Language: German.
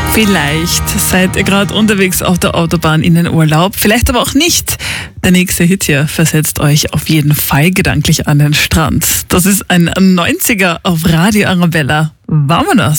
Vielleicht seid ihr gerade unterwegs auf der Autobahn in den Urlaub, vielleicht aber auch nicht. Der nächste Hit hier versetzt euch auf jeden Fall gedanklich an den Strand. Das ist ein 90er auf Radio Arabella. Vamonos!